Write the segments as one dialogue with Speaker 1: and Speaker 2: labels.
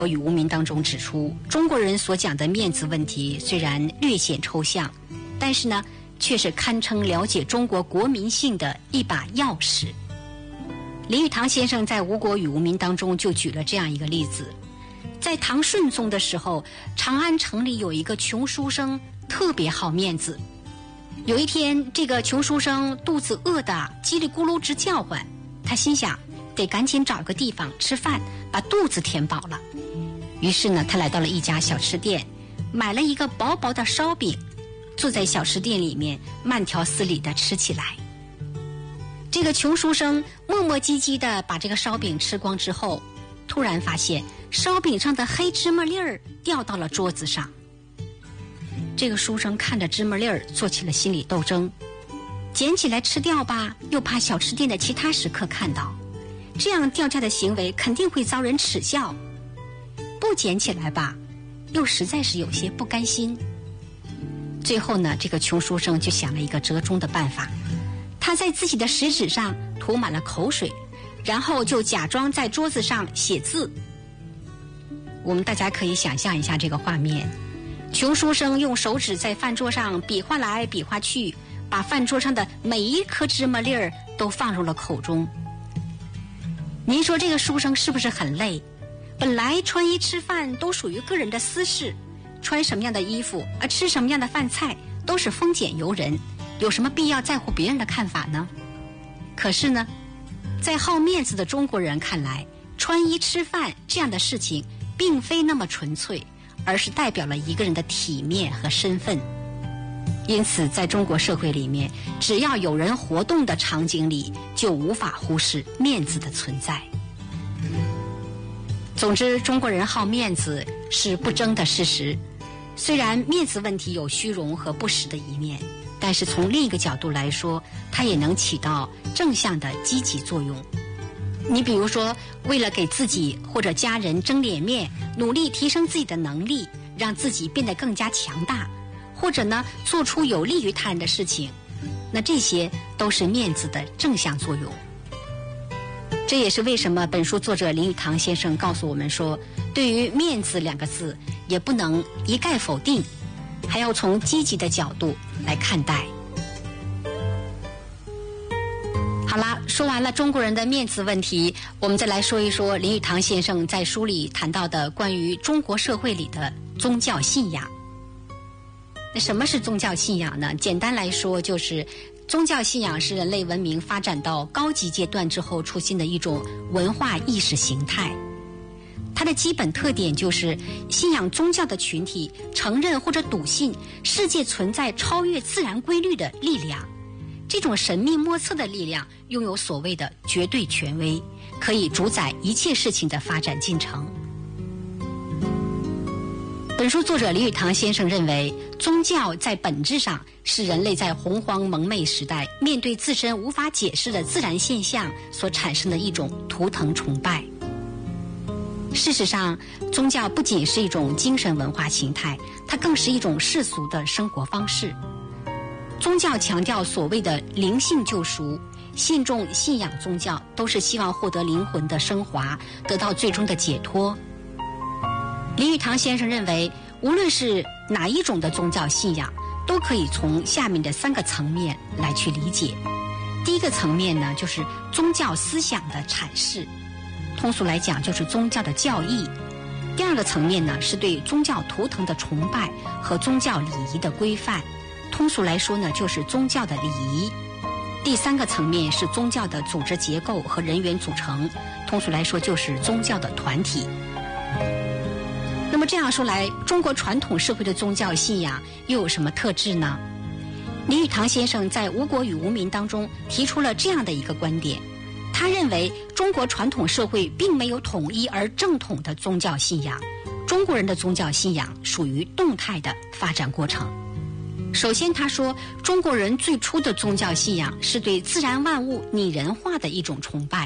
Speaker 1: 与无名当中指出，中国人所讲的面子问题虽然略显抽象，但是呢，却是堪称了解中国国民性的一把钥匙。林语堂先生在《吴国与无名》当中就举了这样一个例子：在唐顺宗的时候，长安城里有一个穷书生，特别好面子。有一天，这个穷书生肚子饿得叽里咕噜直叫唤，他心想得赶紧找个地方吃饭，把肚子填饱了。于是呢，他来到了一家小吃店，买了一个薄薄的烧饼，坐在小吃店里面慢条斯理地吃起来。这个穷书生磨磨唧唧地把这个烧饼吃光之后，突然发现烧饼上的黑芝麻粒儿掉到了桌子上。这个书生看着芝麻粒儿做起了心理斗争，捡起来吃掉吧，又怕小吃店的其他食客看到，这样掉价的行为肯定会遭人耻笑；不捡起来吧，又实在是有些不甘心。最后呢，这个穷书生就想了一个折中的办法，他在自己的食指上涂满了口水，然后就假装在桌子上写字。我们大家可以想象一下这个画面，穷书生用手指在饭桌上比划来比划去，把饭桌上的每一颗芝麻粒儿都放入了口中。您说这个书生是不是很累？本来穿衣吃饭都属于个人的私事，穿什么样的衣服吃什么样的饭菜都是丰俭由人，有什么必要在乎别人的看法呢？可是呢，在好面子的中国人看来，穿衣吃饭这样的事情并非那么纯粹，而是代表了一个人的体面和身份。因此在中国社会里面，只要有人活动的场景里，就无法忽视面子的存在。总之，中国人好面子是不争的事实。虽然面子问题有虚荣和不实的一面，但是从另一个角度来说，它也能起到正向的积极作用。你比如说，为了给自己或者家人争脸面，努力提升自己的能力，让自己变得更加强大，或者呢，做出有利于他人的事情，那这些都是面子的正向作用。这也是为什么本书作者林语堂先生告诉我们说，对于面子两个字也不能一概否定，还要从积极的角度来看待。好啦，说完了中国人的面子问题，我们再来说一说林语堂先生在书里谈到的关于中国社会里的宗教信仰。那什么是宗教信仰呢？简单来说，就是宗教信仰是人类文明发展到高级阶段之后出现的一种文化意识形态。它的基本特点就是信仰宗教的群体承认或者笃信世界存在超越自然规律的力量，这种神秘莫测的力量拥有所谓的绝对权威，可以主宰一切事情的发展进程。本书作者林语堂先生认为，宗教在本质上是人类在洪荒蒙昧时代面对自身无法解释的自然现象所产生的一种图腾崇拜。事实上，宗教不仅是一种精神文化形态，它更是一种世俗的生活方式。宗教强调所谓的灵性救赎，信众信仰宗教都是希望获得灵魂的升华，得到最终的解脱。林语堂先生认为，无论是哪一种的宗教信仰，都可以从下面的3个层面来去理解。第一个层面呢，就是宗教思想的阐释，通俗来讲就是宗教的教义。第二个层面呢，是对宗教图腾的崇拜和宗教礼仪的规范，通俗来说呢，就是宗教的礼仪。第3个层面是宗教的组织结构和人员组成，通俗来说就是宗教的团体。那么这样说来，中国传统社会的宗教信仰又有什么特质呢？林语堂先生在《吴国与无民》当中提出了这样的一个观点，他认为中国传统社会并没有统一而正统的宗教信仰，中国人的宗教信仰属于动态的发展过程。首先他说，中国人最初的宗教信仰是对自然万物拟人化的一种崇拜。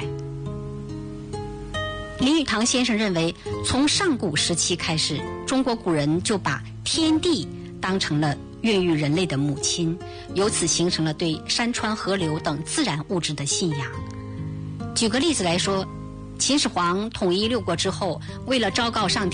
Speaker 1: 林语堂先生认为，从上古时期开始，中国古人就把天地当成了孕育人类的母亲，由此形成了对山川河流等自然物质的信仰。举个例子来说， 秦始皇统一六国之后，为了昭告上